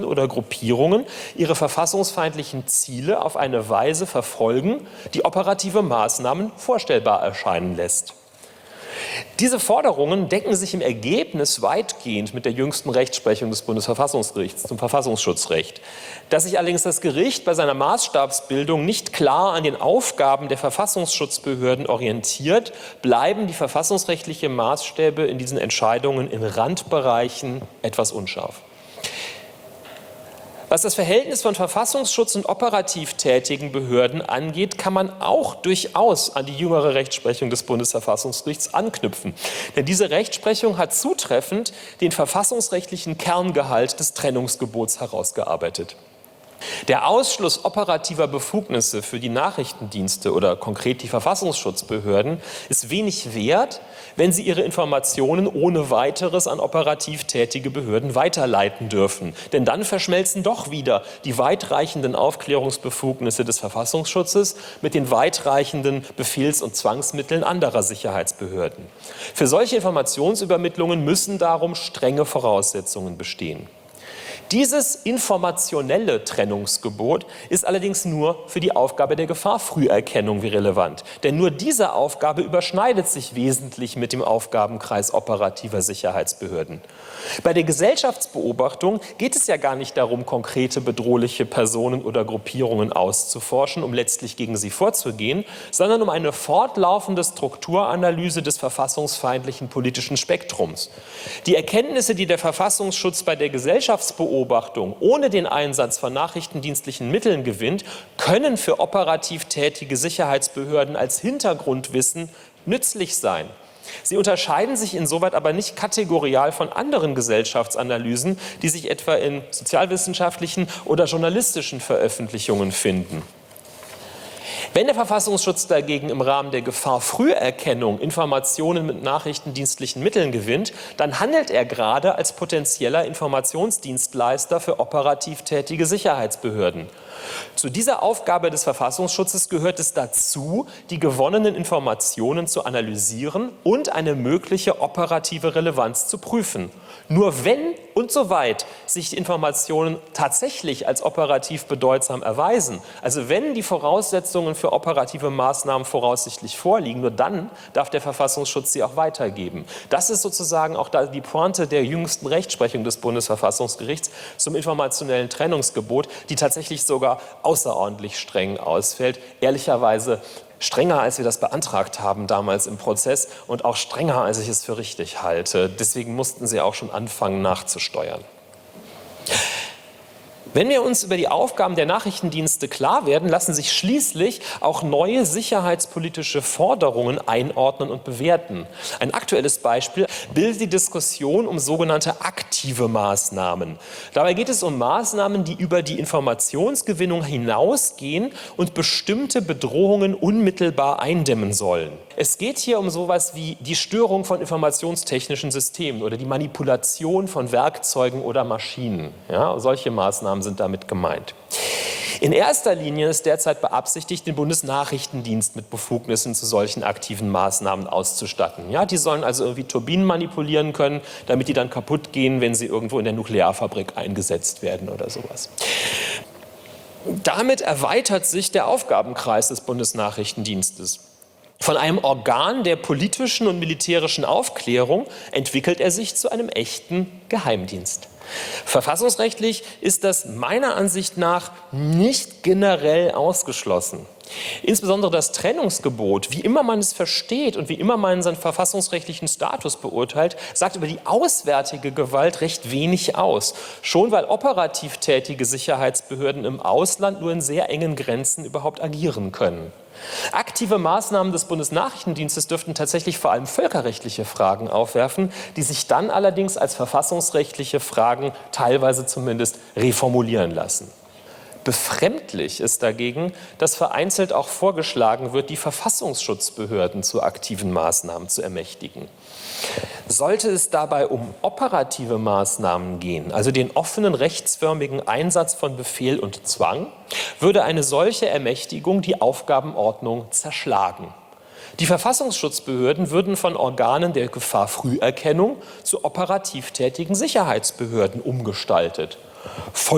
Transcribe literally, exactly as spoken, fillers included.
oder Gruppierungen ihre verfassungsfeindlichen Ziele auf eine Weise verfolgen, die operative Maßnahmen vorstellbar erscheinen lässt. Diese Forderungen decken sich im Ergebnis weitgehend mit der jüngsten Rechtsprechung des Bundesverfassungsgerichts zum Verfassungsschutzrecht. Dass sich allerdings das Gericht bei seiner Maßstabsbildung nicht klar an den Aufgaben der Verfassungsschutzbehörden orientiert, bleiben die verfassungsrechtlichen Maßstäbe in diesen Entscheidungen in Randbereichen etwas unscharf. Was das Verhältnis von Verfassungsschutz und operativ tätigen Behörden angeht, kann man auch durchaus an die jüngere Rechtsprechung des Bundesverfassungsgerichts anknüpfen. Denn diese Rechtsprechung hat zutreffend den verfassungsrechtlichen Kerngehalt des Trennungsgebots herausgearbeitet. Der Ausschluss operativer Befugnisse für die Nachrichtendienste oder konkret die Verfassungsschutzbehörden ist wenig wert, wenn sie ihre Informationen ohne weiteres an operativ tätige Behörden weiterleiten dürfen. Denn dann verschmelzen doch wieder die weitreichenden Aufklärungsbefugnisse des Verfassungsschutzes mit den weitreichenden Befehls- und Zwangsmitteln anderer Sicherheitsbehörden. Für solche Informationsübermittlungen müssen darum strenge Voraussetzungen bestehen. Dieses informationelle Trennungsgebot ist allerdings nur für die Aufgabe der Gefahrfrüherkennung relevant. Denn nur diese Aufgabe überschneidet sich wesentlich mit dem Aufgabenkreis operativer Sicherheitsbehörden. Bei der Gesellschaftsbeobachtung geht es ja gar nicht darum, konkrete bedrohliche Personen oder Gruppierungen auszuforschen, um letztlich gegen sie vorzugehen, sondern um eine fortlaufende Strukturanalyse des verfassungsfeindlichen politischen Spektrums. Die Erkenntnisse, die der Verfassungsschutz bei der Gesellschaftsbeobachtung Beobachtung ohne den Einsatz von nachrichtendienstlichen Mitteln gewinnt, können für operativ tätige Sicherheitsbehörden als Hintergrundwissen nützlich sein. Sie unterscheiden sich insoweit aber nicht kategorial von anderen Gesellschaftsanalysen, die sich etwa in sozialwissenschaftlichen oder journalistischen Veröffentlichungen finden. Wenn der Verfassungsschutz dagegen im Rahmen der Gefahrfrüherkennung Informationen mit nachrichtendienstlichen Mitteln gewinnt, dann handelt er gerade als potenzieller Informationsdienstleister für operativ tätige Sicherheitsbehörden. Zu dieser Aufgabe des Verfassungsschutzes gehört es dazu, die gewonnenen Informationen zu analysieren und eine mögliche operative Relevanz zu prüfen. Nur wenn und soweit sich die Informationen tatsächlich als operativ bedeutsam erweisen, also wenn die Voraussetzungen für operative Maßnahmen voraussichtlich vorliegen, nur dann darf der Verfassungsschutz sie auch weitergeben. Das ist sozusagen auch die Pointe der jüngsten Rechtsprechung des Bundesverfassungsgerichts zum informationellen Trennungsgebot, die tatsächlich sogar außerordentlich streng ausfällt. Ehrlicherweise strenger, als wir das beantragt haben damals im Prozess und auch strenger, als ich es für richtig halte. Deswegen mussten sie auch schon anfangen nachzusteuern. Wenn wir uns über die Aufgaben der Nachrichtendienste klar werden, lassen sich schließlich auch neue sicherheitspolitische Forderungen einordnen und bewerten. Ein aktuelles Beispiel bildet die Diskussion um sogenannte aktive Maßnahmen. Dabei geht es um Maßnahmen, die über die Informationsgewinnung hinausgehen und bestimmte Bedrohungen unmittelbar eindämmen sollen. Es geht hier um sowas wie die Störung von informationstechnischen Systemen oder die Manipulation von Werkzeugen oder Maschinen. Ja, solche Maßnahmen sind damit gemeint. In erster Linie ist derzeit beabsichtigt, den Bundesnachrichtendienst mit Befugnissen zu solchen aktiven Maßnahmen auszustatten. Ja, die sollen also irgendwie Turbinen manipulieren können, damit die dann kaputt gehen, wenn sie irgendwo in der Nuklearfabrik eingesetzt werden oder sowas. Damit erweitert sich der Aufgabenkreis des Bundesnachrichtendienstes. Von einem Organ der politischen und militärischen Aufklärung entwickelt er sich zu einem echten Geheimdienst. Verfassungsrechtlich ist das meiner Ansicht nach nicht generell ausgeschlossen. Insbesondere das Trennungsgebot, wie immer man es versteht und wie immer man seinen verfassungsrechtlichen Status beurteilt, sagt über die auswärtige Gewalt recht wenig aus. Schon weil operativ tätige Sicherheitsbehörden im Ausland nur in sehr engen Grenzen überhaupt agieren können. Aktive Maßnahmen des Bundesnachrichtendienstes dürften tatsächlich vor allem völkerrechtliche Fragen aufwerfen, die sich dann allerdings als verfassungsrechtliche Fragen teilweise zumindest reformulieren lassen. Befremdlich ist dagegen, dass vereinzelt auch vorgeschlagen wird, die Verfassungsschutzbehörden zu aktiven Maßnahmen zu ermächtigen. Sollte es dabei um operative Maßnahmen gehen, also den offenen rechtsförmigen Einsatz von Befehl und Zwang, würde eine solche Ermächtigung die Aufgabenordnung zerschlagen. Die Verfassungsschutzbehörden würden von Organen der Gefahrfrüherkennung zu operativ tätigen Sicherheitsbehörden umgestaltet. Voll